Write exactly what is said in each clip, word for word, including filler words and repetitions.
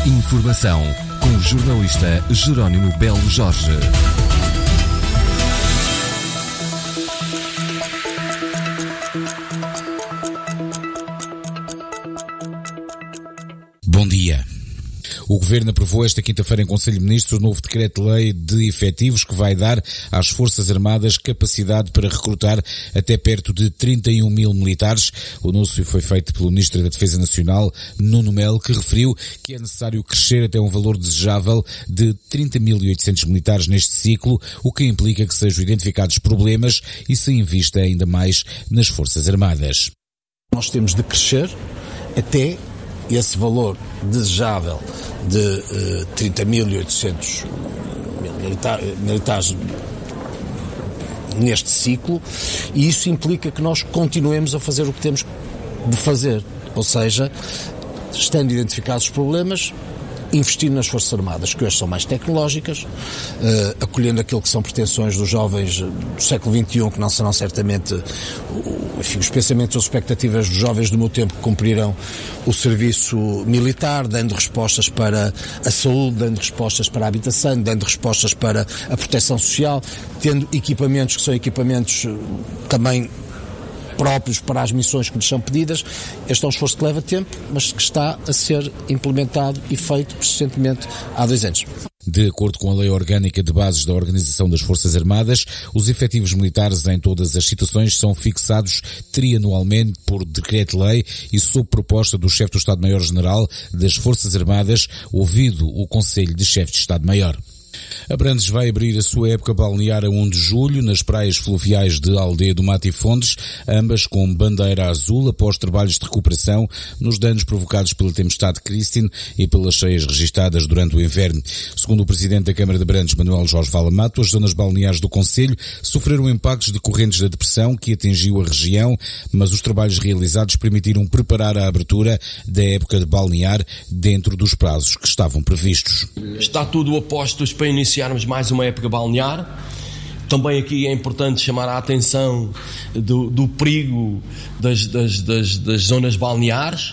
Informação com o jornalista Jerónimo Belo Jorge. Bom dia. O Governo aprovou esta quinta-feira em Conselho de Ministros o novo decreto-lei de efetivos que vai dar às Forças Armadas capacidade para recrutar até perto de trinta e um mil militares. O anúncio foi feito pelo Ministro da Defesa Nacional, Nuno Melo, que referiu que é necessário crescer até um valor desejável de trinta mil e oitocentos militares neste ciclo, o que implica que sejam identificados problemas e se invista ainda mais nas Forças Armadas. Nós temos de crescer até esse valor desejável de uh, trinta mil e oitocentos milita- militares neste ciclo, e isso implica que nós continuemos a fazer o que temos de fazer, ou seja, estando identificados os problemas, investindo nas Forças Armadas, que hoje são mais tecnológicas, uh, acolhendo aquilo que são pretensões dos jovens do século vinte e um, que não serão certamente uh, enfim, os pensamentos ou expectativas dos jovens do meu tempo que cumprirão o serviço militar, dando respostas para a saúde, dando respostas para a habitação, dando respostas para a proteção social, tendo equipamentos que são equipamentos uh, também próprios para as missões que lhes são pedidas. Este é um esforço que leva tempo, mas que está a ser implementado e feito persistentemente há dois anos. De acordo com a Lei Orgânica de Bases da Organização das Forças Armadas, os efetivos militares em todas as situações são fixados trianualmente por decreto-lei e sob proposta do chefe do Estado-Maior-General das Forças Armadas, ouvido o Conselho de Chefes de Estado-Maior. Abrantes vai abrir a sua época balnear a primeiro de julho nas praias fluviais de Aldeia do Mato e Fontes, ambas com bandeira azul após trabalhos de recuperação nos danos provocados pela tempestade Christine e pelas cheias registadas durante o inverno. Segundo o Presidente da Câmara de Abrantes, Manuel Jorge Valamato, as zonas balneares do concelho sofreram impactos de correntes da depressão que atingiu a região, mas os trabalhos realizados permitiram preparar a abertura da época de balnear dentro dos prazos que estavam previstos. Está tudo a postos para iniciarmos mais uma época balnear. Também aqui é importante chamar a atenção do, do perigo das, das, das, das zonas balneares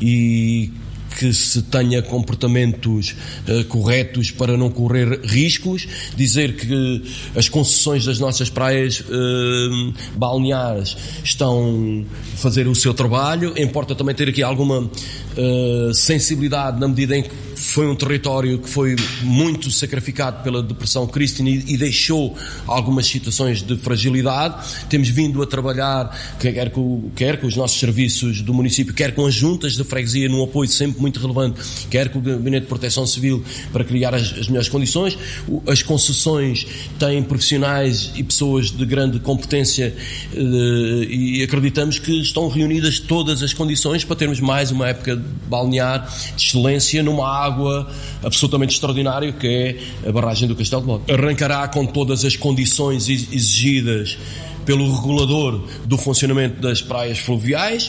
e que se tenha comportamentos uh, corretos para não correr riscos. Dizer que as concessões das nossas praias uh, balneares estão a fazer o seu trabalho. Importa também ter aqui alguma uh, sensibilidade na medida em que foi um território que foi muito sacrificado pela depressão Christine e, e deixou algumas situações de fragilidade. Temos vindo a trabalhar, quer com, quer com os nossos serviços do município, quer com as juntas de freguesia, num apoio sempre muito relevante, quer com o Gabinete de Proteção Civil, para criar as, as melhores condições. As concessões têm profissionais e pessoas de grande competência uh, e acreditamos que estão reunidas todas as condições para termos mais uma época balnear de excelência numa água absolutamente extraordinária que é a barragem do Castelo de Bode. Arrancará com todas as condições exigidas pelo regulador do funcionamento das praias fluviais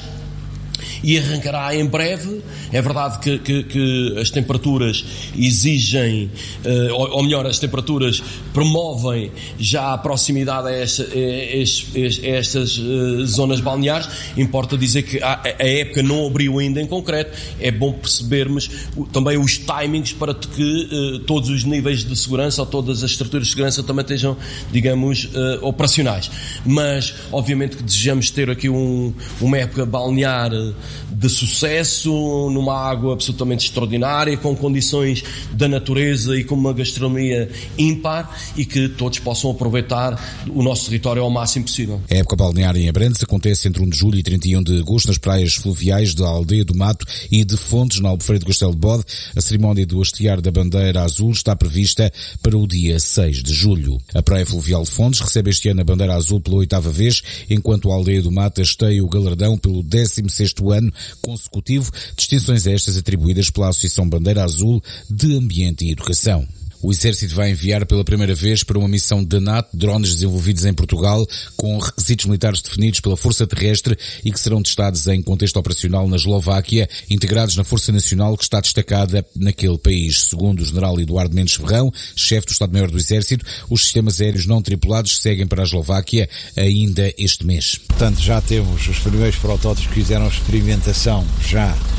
e arrancará em breve. É verdade que, que, que as temperaturas exigem, uh, ou, ou melhor, as temperaturas promovem já a proximidade a, esta, a, a estas uh, zonas balneares. Importa dizer que a, a época não abriu ainda em concreto. É bom percebermos o, também os timings para que uh, todos os níveis de segurança ou todas as estruturas de segurança também estejam, digamos, uh, operacionais. Mas, obviamente que desejamos ter aqui um, uma época balnear de sucesso, numa água absolutamente extraordinária, com condições da natureza e com uma gastronomia ímpar e que todos possam aproveitar o nosso território ao máximo possível. A época balnear em Abrantes acontece entre primeiro de julho e trinta e um de agosto nas praias fluviais da Aldeia do Mato e de Fontes, na Albufeira do Castelo de Bode. A cerimónia do hastear da bandeira azul está prevista para o dia seis de julho. A praia fluvial de Fontes recebe este ano a bandeira azul pela oitava vez, enquanto a Aldeia do Mato hasteia o galardão pelo décimo sexto ano consecutivo, distinções estas atribuídas pela Associação Bandeira Azul de Ambiente e Educação. O Exército vai enviar pela primeira vez para uma missão da NATO drones desenvolvidos em Portugal com requisitos militares definidos pela Força Terrestre e que serão testados em contexto operacional na Eslováquia, integrados na Força Nacional que está destacada naquele país. Segundo o General Eduardo Mendes Ferrão, chefe do Estado-Maior do Exército, os sistemas aéreos não tripulados seguem para a Eslováquia ainda este mês. Portanto, já temos os primeiros protótipos que fizeram experimentação já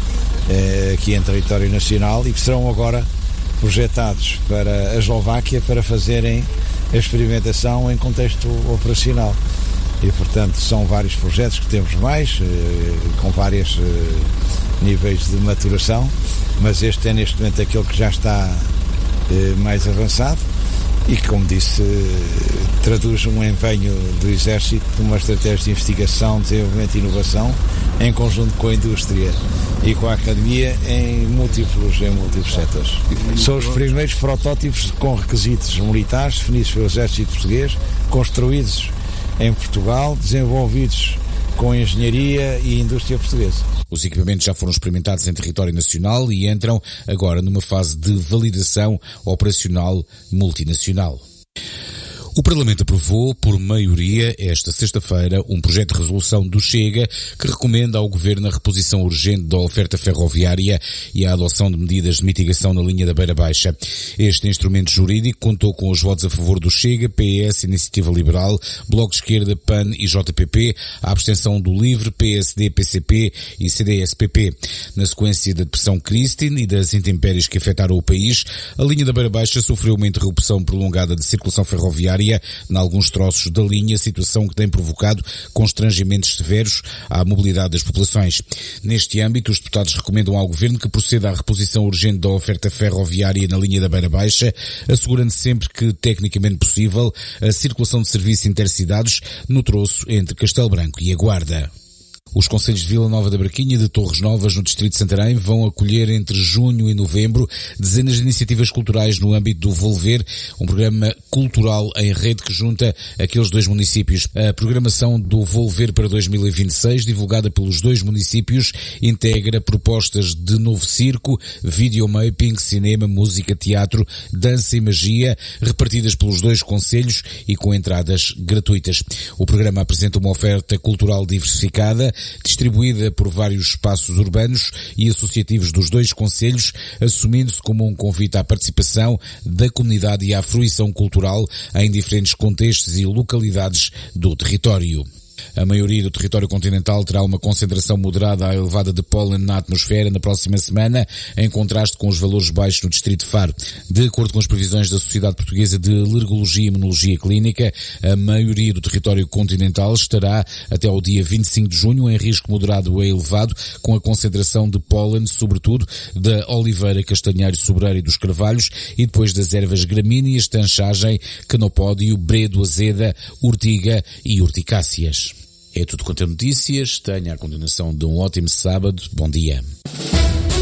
eh, aqui em território nacional e que serão agora projetados para a Eslováquia para fazerem a experimentação em contexto operacional. E, portanto, são vários projetos que temos mais, eh, com vários eh, níveis de maturação, mas este é neste momento aquele que já está eh, mais avançado e que, como disse, eh, traduz um empenho do Exército numa estratégia de investigação, desenvolvimento e inovação em conjunto com a indústria e com a academia em múltiplos, em múltiplos setores. São os primeiros protótipos com requisitos militares definidos pelo Exército Português, construídos em Portugal, desenvolvidos com engenharia e indústria portuguesa. Os equipamentos já foram experimentados em território nacional e entram agora numa fase de validação operacional multinacional. O Parlamento aprovou, por maioria, esta sexta-feira, um projeto de resolução do Chega que recomenda ao Governo a reposição urgente da oferta ferroviária e a adoção de medidas de mitigação na linha da Beira Baixa. Este instrumento jurídico contou com os votos a favor do Chega, P S, Iniciativa Liberal, Bloco de Esquerda, P A N e J P P, a abstenção do LIVRE, P S D, P C P e C D S P P. Na sequência da depressão Christine e das intempéries que afetaram o país, a linha da Beira Baixa sofreu uma interrupção prolongada de circulação ferroviária em alguns troços da linha, situação que tem provocado constrangimentos severos à mobilidade das populações. Neste âmbito, os deputados recomendam ao Governo que proceda à reposição urgente da oferta ferroviária na linha da Beira Baixa, assegurando sempre que, tecnicamente possível, a circulação de serviços intercidades no troço entre Castelo Branco e a Guarda. Os concelhos de Vila Nova da Barquinha e de Torres Novas, no distrito de Santarém, vão acolher entre junho e novembro dezenas de iniciativas culturais no âmbito do Volver, um programa cultural em rede que junta aqueles dois municípios. A programação do Volver para dois mil e vinte e seis, divulgada pelos dois municípios, integra propostas de novo circo, videomapping, cinema, música, teatro, dança e magia, repartidas pelos dois concelhos e com entradas gratuitas. O programa apresenta uma oferta cultural diversificada, distribuída por vários espaços urbanos e associativos dos dois concelhos, assumindo-se como um convite à participação da comunidade e à fruição cultural em diferentes contextos e localidades do território. A maioria do território continental terá uma concentração moderada a elevada de pólen na atmosfera na próxima semana, em contraste com os valores baixos no distrito de Faro. De acordo com as previsões da Sociedade Portuguesa de Alergologia e Imunologia Clínica, a maioria do território continental estará até ao dia vinte e cinco de junho em risco moderado a elevado, com a concentração de pólen, sobretudo da oliveira, castanheiro, sobreiro e dos carvalhos, e depois das ervas gramíneas, tanchagem, canopódio, bredo, azeda, urtiga e urticáceas. É tudo quanto é notícias. Tenha a continuação de um ótimo sábado. Bom dia.